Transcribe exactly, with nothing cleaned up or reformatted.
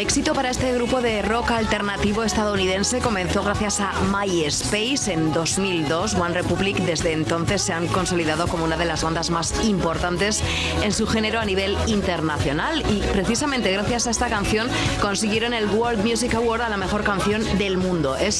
éxito para este grupo de rock alternativo estadounidense comenzó gracias a MySpace en dos mil dos. One Republic desde entonces se han consolidado como una de las bandas más importantes en su género a nivel internacional y precisamente gracias a esta canción consiguieron el World Music Award a la mejor canción del mundo. Es